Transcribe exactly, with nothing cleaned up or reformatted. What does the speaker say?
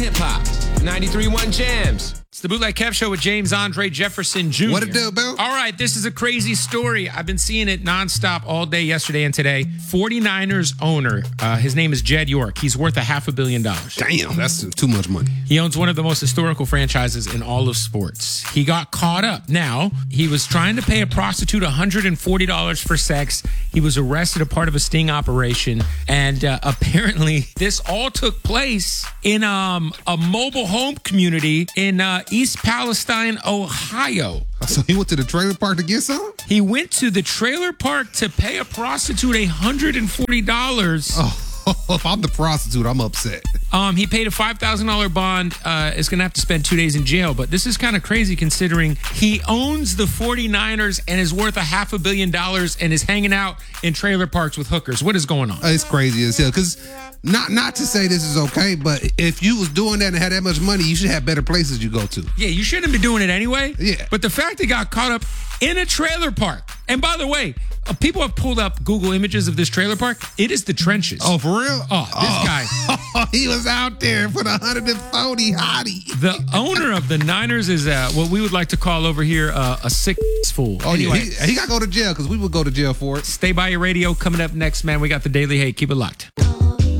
Hip Hop, ninety-three point one Jams. It's the Bootleg Kev Show with James Andre Jefferson Junior What it do, Bill? All right, this is a crazy story. I've been seeing it nonstop all day yesterday and today. forty-niners owner, uh, his name is Jed York. He's worth a half a billion dollars. Damn, that's too much money. He owns one of the most historical franchises in all of sports. He got caught up. Now, he was trying to pay a prostitute one hundred forty dollars for sex. He was arrested, a part of a sting operation. And uh, apparently, this all took place in um, a mobile home community in uh, East Palestine, Ohio. So he went to the trailer park to get some? He went to the trailer park to pay a prostitute one hundred forty dollars. Oh. If I'm the prostitute, I'm upset. Um, he paid a five thousand dollars bond. Uh, is going to have to spend two days in jail. But this is kind of crazy considering he owns the forty-niners and is worth a half a billion dollars and is hanging out in trailer parks with hookers. What is going on? It's crazy as hell. Because not not to say this is okay, but if you was doing that and had that much money, you should have better places you go to. Yeah, you shouldn't be doing it anyway. Yeah. But the fact he got caught up in a trailer park. And by the way, uh, people have pulled up Google images of this trailer park. It is the trenches. Oh, for real? Oh, this oh. guy. He was out there for the one hundred forty hottie. The owner of the Niners is uh, what we would like to call over here uh, a sick fool. Oh, anyway, yeah. He, he got to go to jail because we would go to jail for it. Stay by your radio. Coming up next, man, we got the Daily Hate. Keep it locked.